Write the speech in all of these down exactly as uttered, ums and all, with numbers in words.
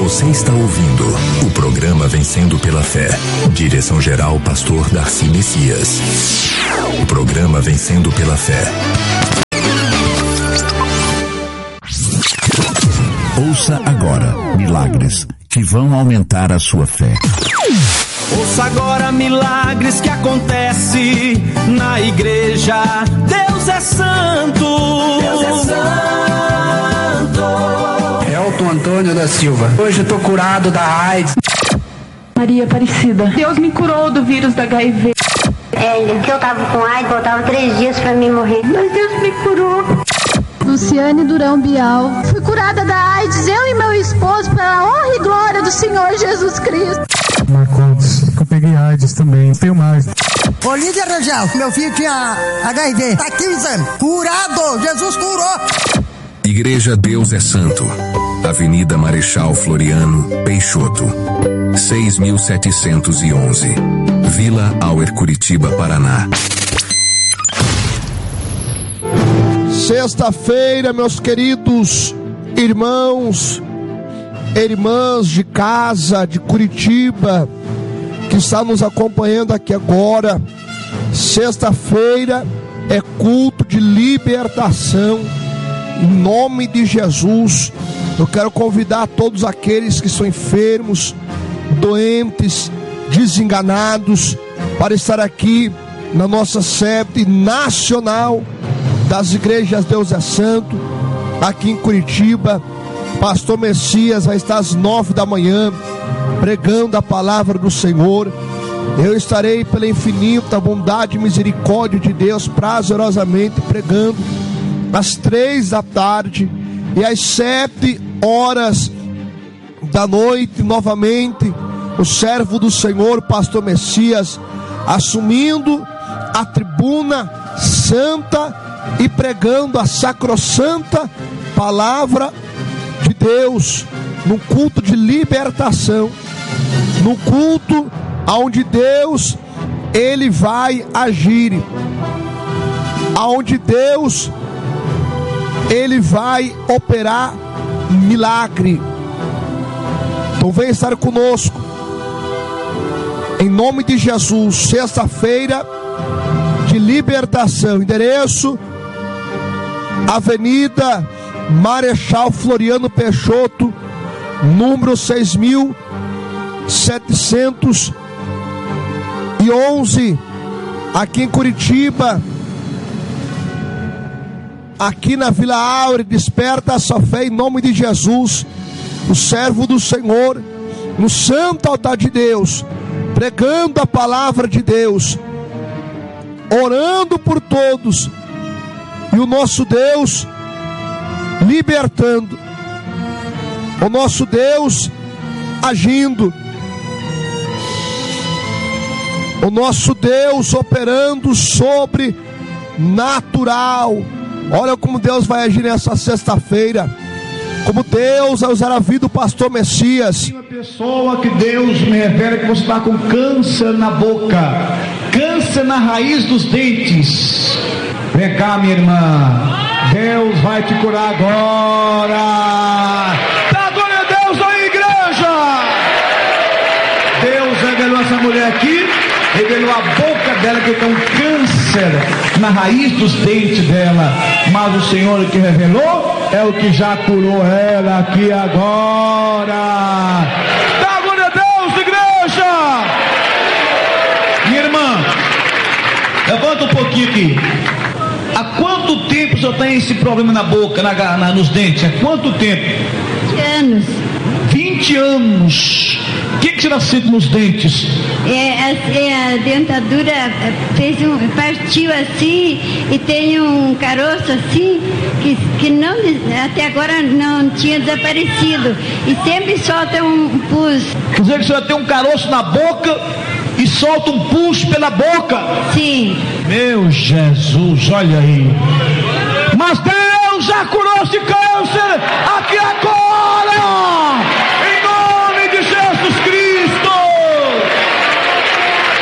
Você está ouvindo o programa Vencendo pela Fé. Direção-geral Pastor Darcy Messias. O programa Vencendo pela Fé. Ouça agora milagres que vão aumentar a sua fé. Ouça agora milagres que acontecem na igreja. Deus é santo. Deus é santo. Elton Antônio da Silva. Hoje eu tô curado da AIDS. Maria Aparecida. Deus me curou do vírus da H I V. É, que eu tava com AIDS, faltava três dias pra mim morrer. Mas Deus me curou. Luciane Durão Bial. Fui curada da AIDS, eu e meu esposo, pela honra e glória do Senhor Jesus Cristo. Marcondes, eu peguei AIDS também, tenho mais. Olívia Rangel, meu filho tinha H I V, tá aqui o exame, curado, Jesus curou. Igreja Deus é Santo, Avenida Marechal Floriano, Peixoto, seis mil setecentos e onze, Vila Auer, Curitiba, Paraná. Sexta-feira, meus queridos irmãos, irmãs de casa, de Curitiba, que está nos acompanhando aqui agora. Sexta-feira é culto de libertação, em nome de Jesus. Eu quero convidar todos aqueles que estão enfermos, doentes, desenganados, para estar aqui na nossa sede nacional das igrejas Deus é Santo, aqui em Curitiba. Pastor Messias vai estar às nove da manhã pregando a palavra do Senhor. Eu estarei pela infinita bondade e misericórdia de Deus prazerosamente pregando às três da tarde e às sete horas da noite novamente o servo do Senhor, Pastor Messias, assumindo a tribuna santa e pregando a sacrossanta palavra de Deus, no culto de libertação, no culto onde Deus ele vai agir, aonde Deus ele vai operar milagre. Então vem estar conosco em nome de Jesus. Sexta-feira de libertação, endereço Avenida Marechal Floriano Peixoto, número seis mil setecentos e onze, aqui em Curitiba, aqui na Vila Auer. Desperta a sua fé em nome de Jesus, o servo do Senhor, no santo altar de Deus, pregando a palavra de Deus, orando por todos, e o nosso Deus libertando, o nosso Deus agindo, o nosso Deus operando sobrenatural. Olha como Deus vai agir nessa sexta-feira, como Deus vai usar a vida do pastor Messias. Uma pessoa que Deus me revela que você está com câncer na boca, câncer na raiz dos dentes. Vem cá, minha irmã, Deus vai te curar agora. Dá glória a Deus aí, igreja. Deus revelou essa mulher aqui, revelou a boca dela que tem um câncer na raiz dos dentes dela, mas o Senhor que revelou é o que já curou ela aqui agora. Dá glória a Deus, igreja. Minha irmã, levanta um pouquinho aqui. Há quanto tempo o senhor tem esse problema na boca, na, na, nos dentes? Há quanto tempo? vinte anos. vinte anos. O que, que será sente nos dentes? É, a, é, a dentadura fez um, partiu assim e tem um caroço assim que, que não, até agora não tinha desaparecido. E sempre solta um pus. Quer dizer que a senhora tem um caroço na boca e solta um pus pela boca? Sim. Meu Jesus, olha aí. Mas Deus já curou esse câncer aqui agora, em nome de Jesus Cristo.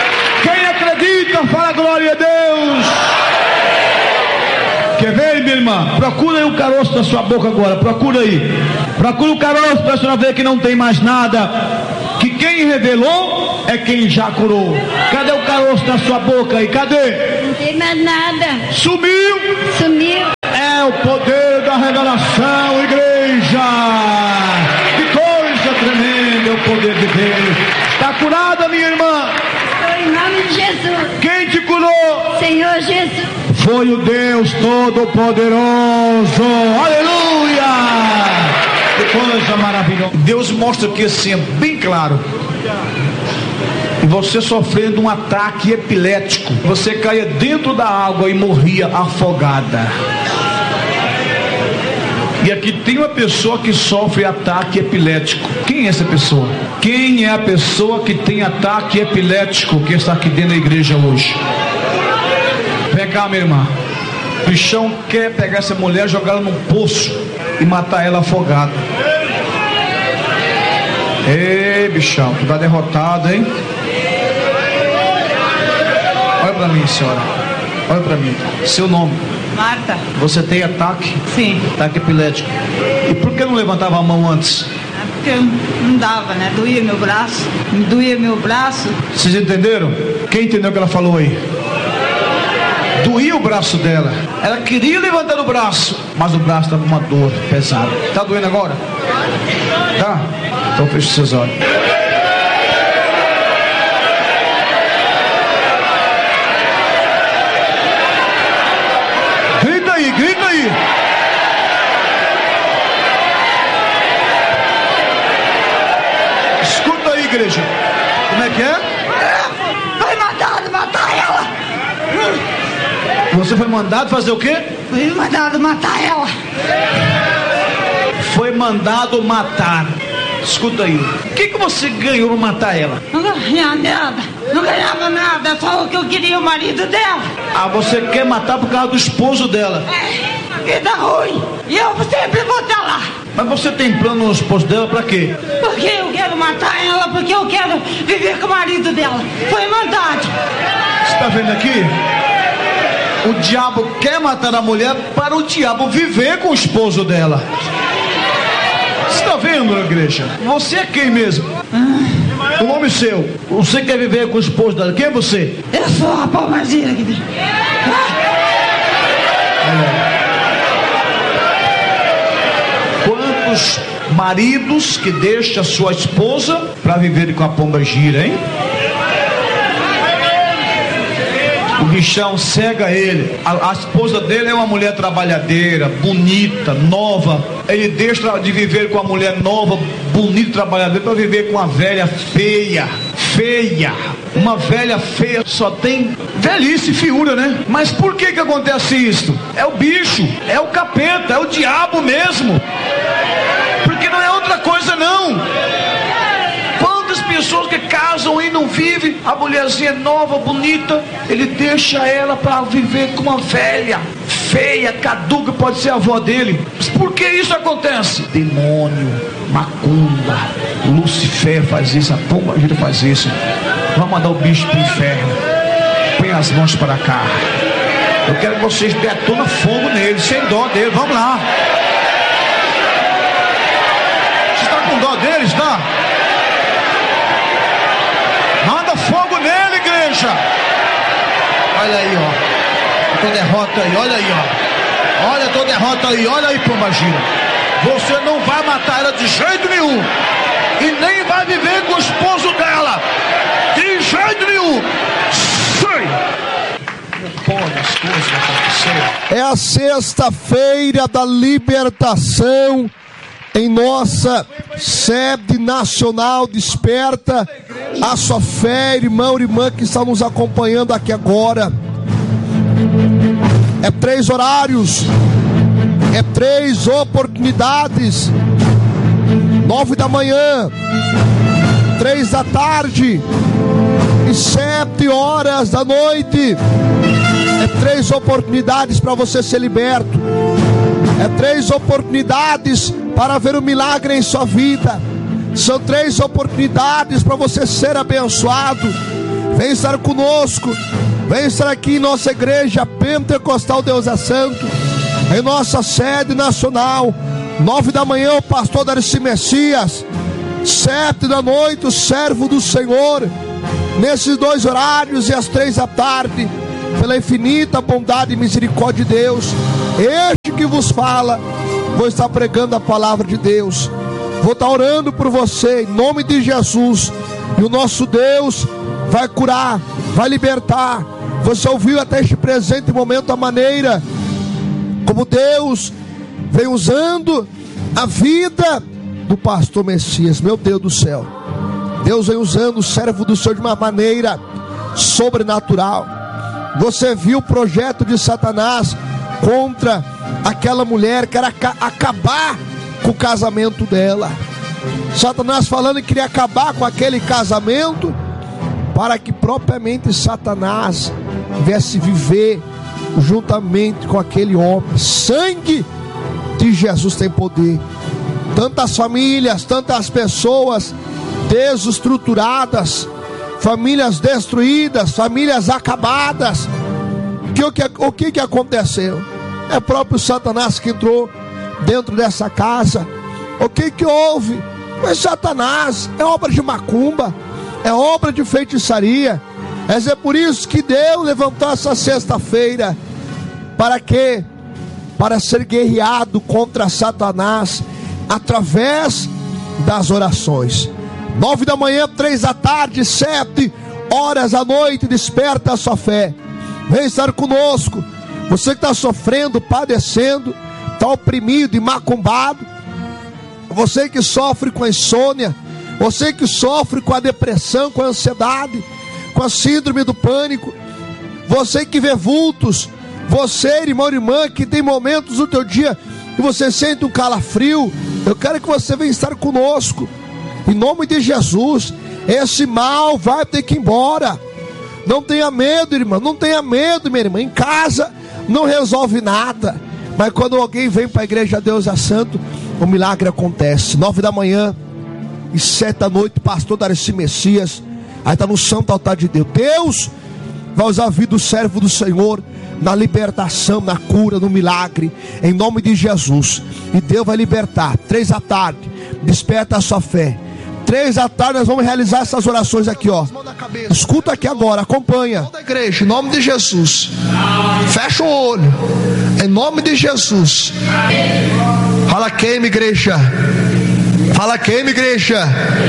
Quem acredita, fala glória a Deus. Quer ver, minha irmã? irmã, procura aí o caroço da sua boca agora, procura aí. Procura o caroço para a senhora ver que não tem mais nada. Que quem revelou é quem já curou. Cadê o caroço da sua boca aí? Cadê? Não tem mais nada. Sumiu? Sumiu. É o poder da revelação, igreja. Que coisa tremenda é o poder de Deus. Está curada, minha irmã? Em nome de Jesus. Quem te curou? Senhor Jesus. Foi o Deus Todo-Poderoso. Aleluia! Que coisa maravilhosa. Deus mostra aqui assim, é bem claro. E você sofrendo um ataque epilético. Você caía dentro da água e morria afogada. E aqui tem uma pessoa que sofre ataque epilético. Quem é essa pessoa? Quem é a pessoa que tem ataque epilético que está aqui dentro da igreja hoje? Vem cá, minha irmã. O bichão quer pegar essa mulher, jogar ela num poço e matar ela afogada. Ei, bichão, tu tá derrotado, hein? Olha pra mim, senhora. Olha pra mim. Seu nome? Marta. Você tem ataque? Sim. Ataque epilético. E por que não levantava a mão antes? É porque não dava, né? Doía meu braço. Me doía meu braço. Vocês entenderam? Quem entendeu o que ela falou aí? Doía o braço dela. Ela queria levantar o braço, mas o braço estava com uma dor pesada. Tá doendo agora? Tá? Então feche seus olhos. Grita aí, grita aí. Escuta aí, igreja. Como é que é? Foi mandado matar ela. Você foi mandado fazer o quê? Foi mandado matar ela. Foi mandado matar. Escuta aí. O que, que você ganhou para matar ela? Não ganhava nada. Não ganhava nada. Só o que eu queria, o marido dela. Ah, você quer matar por causa do esposo dela? É, vida ruim. E eu sempre vou estar lá. Mas você tem plano no esposo dela para quê? Porque eu quero matar ela, porque eu quero viver com o marido dela. Foi mandado. Você está vendo aqui? O diabo quer matar a mulher para o diabo viver com o esposo dela. Você está vendo, igreja? Você é quem mesmo? O nome seu. Você quer viver com o esposo dela? Quem é você? Eu sou a palmazinha aqui dentro. Quantos maridos que deixam a sua esposa para viver com a pomba gira, hein? O bichão cega ele. A, a esposa dele é uma mulher trabalhadeira, bonita, nova. Ele deixa de viver com a mulher nova, bonita, trabalhadeira, para viver com uma velha feia. Feia. Uma velha feia só tem velhice e feiura, né? Mas por que que acontece isso? É o bicho, é o capeta, é o diabo mesmo. Porque não é outra coisa não. Pessoas que casam e não vivem, a mulherzinha nova, bonita, ele deixa ela para viver com uma velha, feia, caduca, pode ser a avó dele. Mas por que isso acontece? Demônio, macumba, Lucifer faz isso, a pomba gira faz isso. Vamos mandar o bicho para o inferno. Põe as mãos para cá. Eu quero que vocês detonam fogo nele, sem dó dele. Vamos lá. Você está com dó deles, tá? Manda fogo nele, igreja. Olha aí, ó. Tô derrota aí, olha aí, ó. Olha, tô derrota aí, olha aí, pomba gira. Você não vai matar ela de jeito nenhum. E nem vai viver com o esposo dela. De jeito nenhum. Sai. Pode as coisas acontecer. É a sexta-feira da libertação em nossa sede nacional. Desperta a sua fé, irmão e irmã que está nos acompanhando aqui agora. É três horários, é três oportunidades: nove da manhã, três da tarde e sete horas da noite. É três oportunidades para você ser liberto. É três oportunidades para ver o milagre em sua vida. São três oportunidades para você ser abençoado. Vem estar conosco. Vem estar aqui em nossa igreja Pentecostal Deus é Santo. em nossa sede nacional. Nove da manhã, o pastor Darcy Messias. Sete da noite, o servo do Senhor. Nesses dois horários e às três da tarde, pela infinita bondade e misericórdia de Deus, este que vos fala, vou estar pregando a palavra de Deus. Vou estar orando por você, em nome de Jesus. E o nosso Deus vai curar, vai libertar. Você ouviu até este presente momento a maneira como Deus vem usando a vida do pastor Messias. Meu Deus do céu, Deus vem usando o servo do Senhor de uma maneira sobrenatural. Você viu o projeto de Satanás contra aquela mulher que era acabar com o casamento dela. Satanás falando que queria acabar com aquele casamento, para que propriamente Satanás viesse viver juntamente com aquele homem. Sangue de Jesus tem poder. Tantas famílias, tantas pessoas desestruturadas, famílias destruídas, famílias acabadas. Que, o, que, o que que aconteceu? É o próprio Satanás que entrou dentro dessa casa. O que que houve? Mas Satanás é obra de macumba, é obra de feitiçaria. É por isso que Deus levantou essa sexta-feira. Para quê? Para ser guerreado contra Satanás através das orações. Nove da manhã, três da tarde, sete horas da noite, desperta a sua fé. Vem estar conosco. Você que está sofrendo, padecendo, está oprimido e macumbado, você que sofre com a insônia, você que sofre com a depressão, com a ansiedade, com a síndrome do pânico, você que vê vultos, você, irmão e irmã, que tem momentos do teu dia que você sente um calafrio, eu quero que você venha estar conosco, em nome de Jesus. Esse mal vai ter que ir embora. Não tenha medo, irmã, não tenha medo, minha irmã. Em casa não resolve nada, mas quando alguém vem para a igreja Deus é Santo, o milagre acontece. Nove da manhã e sete da noite, pastor Darcy Messias, aí está no santo altar de Deus. Deus vai usar a vida do servo do Senhor na libertação, na cura, no milagre, em nome de Jesus. E Deus vai libertar. Três da tarde, desperta a sua fé. Três da tarde nós vamos realizar essas orações aqui, ó. Escuta aqui agora, acompanha. Da igreja, em nome de Jesus. Fecha o olho, em nome de Jesus. Fala queima, igreja. Fala queima, igreja.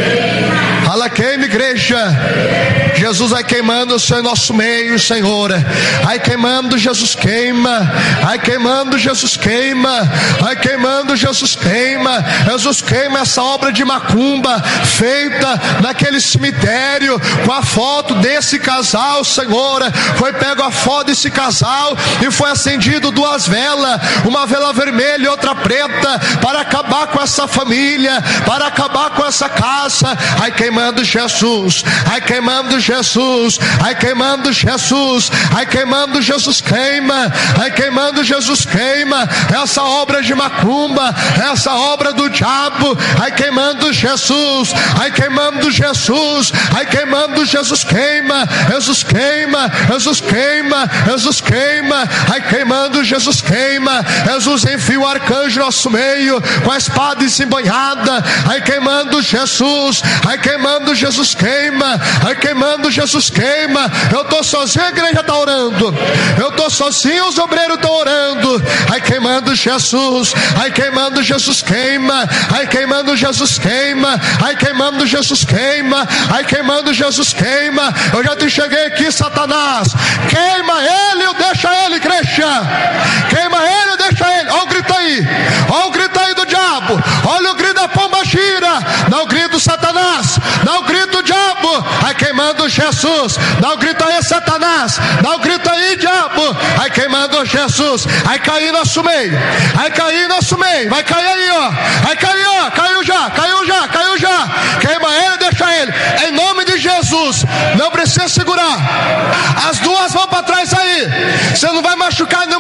Fala queima, igreja. Jesus vai queimando o Senhor em nosso meio, Senhor. Vai queimando, Jesus queima. Vai queimando, Jesus queima. Vai queimando, Jesus queima. Jesus queima essa obra de macumba feita naquele cemitério com a foto desse casal, Senhor. Foi pego a foto desse casal e foi acendido duas velas, uma vela vermelha e outra preta, para acabar com essa família, para acabar com essa casa. Vai queimando Jesus, vai queimando Jesus, vai queimando Jesus, vai queimando Jesus queima, vai queimando Jesus queima essa obra de macumba, essa obra do diabo. Vai queimando Jesus, vai queimando Jesus, vai queimando Jesus queima, Jesus queima, Jesus queima, Jesus queima, vai queimando Jesus queima. Jesus enfia o arcanjo no nosso meio com a espada desembanhada. Vai queimando Jesus, vai queimando Jesus queima, vai queimando Jesus queima. Eu estou sozinho, a igreja está orando. Eu estou sozinho, os obreiros estão orando. Vai queimando Jesus, vai queimando Jesus queima, vai queimando Jesus queima, vai queimando Jesus queima, vai queimando Jesus queima. Eu já te cheguei aqui, Satanás. Queima ele ou deixa ele, igreja. Queima ele ou deixa ele. Olha o grito aí, olha o grito aí do diabo. Olha o grito da pomba gira. Dá o grito, Satanás. Dá o grito, diabo. Vai queimando Jesus. Dá o grito aí, Satanás. Dá o grito aí, diabo. Vai queimando Jesus. Vai cair nosso meio. Vai cair nosso meio. Vai cair aí, ó. Vai cair, ó. Caiu já, caiu já, caiu já. Queima ele, deixa ele. Em nome de Jesus. Não precisa segurar. As duas vão para trás aí. Você não vai machucar nenhuma obreira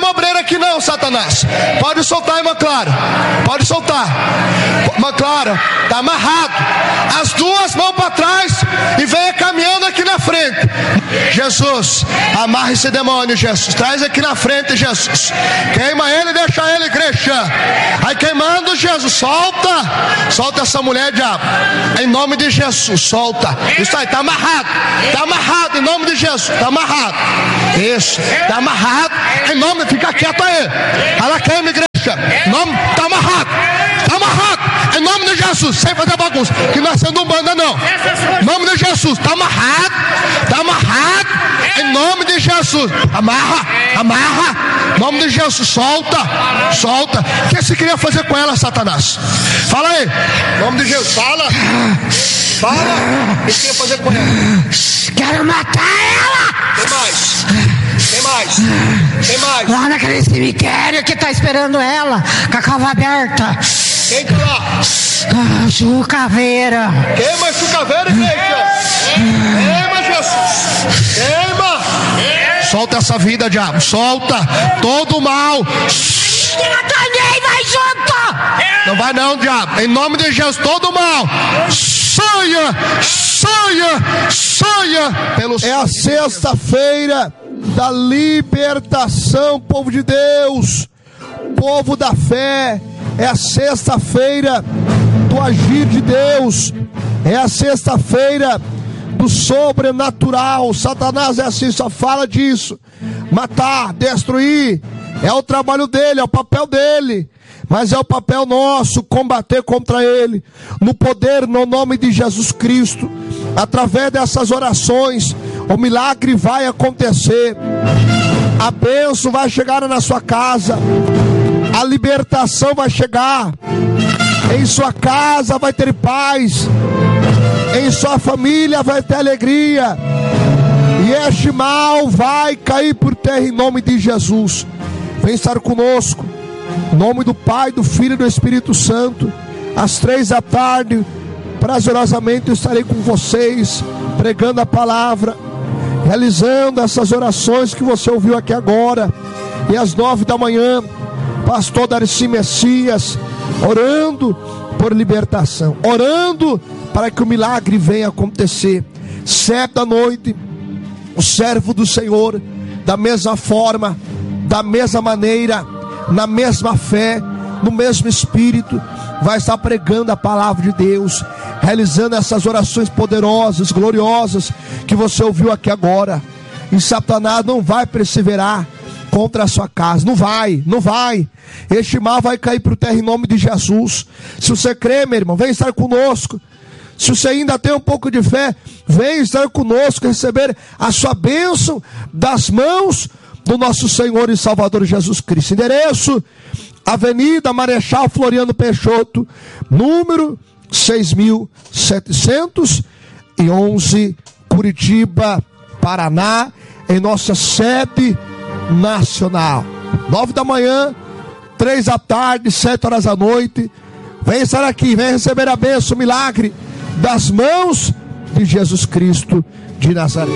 aqui não, Satanás. Pode soltar, irmã Clara. Pode soltar. Irmã Clara, está amarrado. As duas mãos para trás e venha caminhando aqui na frente. Jesus, amarra esse demônio, Jesus. Traz aqui na frente, Jesus. Queima ele e deixa ele, igreja. Aí queimando, Jesus. Solta. Solta essa mulher, diabo. Em nome de Jesus, solta. Isso aí, está amarrado. Está amarrado em nome de Jesus. Está amarrado. Isso, está amarrado. Em nome, fica quieto aí. Ela queima, igreja. Nome, está amarrado. Está amarrado. Em nome de Jesus, sem fazer bagunça. Que não é sendo um banda, não. Em nome de Jesus, está amarrado. Está amarrado. Em nome de Jesus. Amarra, amarra. Em nome de Jesus, solta. Solta. O que você queria fazer com ela, Satanás? Fala aí. Em nome de Jesus, fala. Fala. O que você queria fazer com ela? Quero matar ela. Tem mais. Tem mais. Tem mais. Lá naquele cemitério que tá esperando ela, com a cova aberta. Quem tá lá? Ah, Chucaveira. Queima a chucaveira, igreja. Queima, Jesus. Queima. Solta essa vida, diabo. Solta todo o mal. Também vai junto. Não vai não, diabo. Em nome de Jesus, todo o mal. Saia, saia, saia. Pelo... É a sexta-feira da libertação, povo de Deus. Povo da fé. É a sexta-feira do agir de Deus. É a sexta-feira do sobrenatural. Satanás é assim, só fala disso. Matar, destruir. É o trabalho dele, é o papel dele. Mas é o papel nosso combater contra ele. No poder, no nome de Jesus Cristo. Através dessas orações, o milagre vai acontecer. A bênção vai chegar na sua casa. A libertação vai chegar. Em sua casa vai ter paz. Em sua família vai ter alegria. E este mal vai cair por terra em nome de Jesus. Vem estar conosco. Em nome do Pai, do Filho e do Espírito Santo. Às três da tarde, prazerosamente eu estarei com vocês, pregando a palavra, realizando essas orações que você ouviu aqui agora. E às nove da manhã, pastor Darcy Messias, orando por libertação, orando para que o milagre venha acontecer. Sete da noite, o servo do Senhor, da mesma forma, da mesma maneira, na mesma fé, no mesmo espírito, vai estar pregando a palavra de Deus, realizando essas orações poderosas, gloriosas, que você ouviu aqui agora. E Satanás não vai perseverar contra a sua casa, não vai, não vai. Este mal vai cair por terra em nome de Jesus. Se você crê, meu irmão, vem estar conosco. Se você ainda tem um pouco de fé, vem estar conosco, receber a sua bênção das mãos do nosso Senhor e Salvador Jesus Cristo. Endereço: Avenida Marechal Floriano Peixoto, número seis mil setecentos e onze, Curitiba, Paraná, em nossa sede nacional. Nove da manhã, três da tarde, sete horas da noite. Vem estar aqui, vem receber a bênção, o milagre das mãos de Jesus Cristo de Nazaré.